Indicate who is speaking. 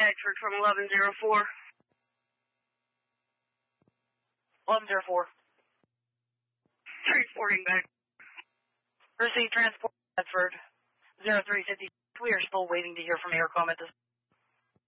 Speaker 1: Bedford from 1104.
Speaker 2: 1104.
Speaker 1: Transporting back.
Speaker 2: Received transport Bedford 0350. We are still waiting to hear from Aircom at this